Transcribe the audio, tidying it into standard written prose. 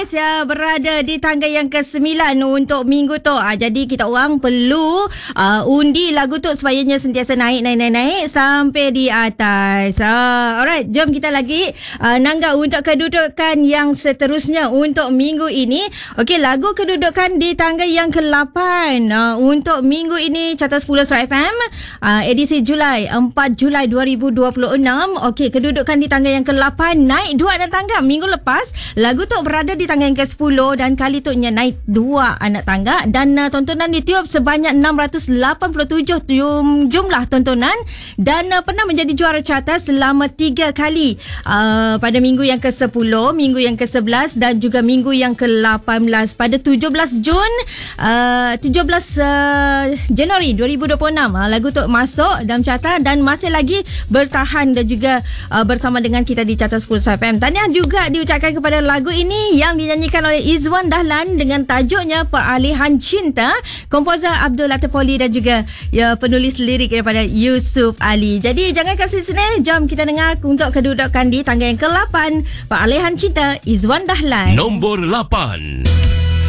Saya berada di tangga yang ke-9 untuk minggu tu. Jadi kita orang perlu undi lagu tu supaya sentiasa naik sampai di atas. Alright, jom kita lagi nanggap untuk kedudukan yang seterusnya untuk minggu ini. Okey, lagu kedudukan di tangga yang ke-8 untuk minggu ini Carta 10 Surat FM edisi Julai 4 Julai 2026. Okey, kedudukan di tangga yang ke-8 naik 2 anak tangga. Minggu lepas lagu tu berada di tangga yang ke-10 dan kali tu naik 2 anak tangga dan tontonan ditiup sebanyak 687 jumlah tontonan dan pernah menjadi juara carta selama 3 kali pada minggu yang ke-10, minggu yang ke-11 dan juga minggu yang ke-18 pada 17 Januari 2026. Lagu tu masuk dalam carta dan masih lagi bertahan dan juga bersama dengan kita di Carta 10 FM. Tahniah juga diucapkan kepada lagu ini yang dinyanyikan oleh Izwan Dahlan dengan tajuknya Peralihan Cinta, komposer Abdul Latif Poli dan juga penulis lirik daripada Yusuf Ali. Jadi jangan kasih sini, jom kita dengar untuk kedudukan di tangga yang ke-8 Peralihan Cinta Izwan Dahlan. Nombor 8.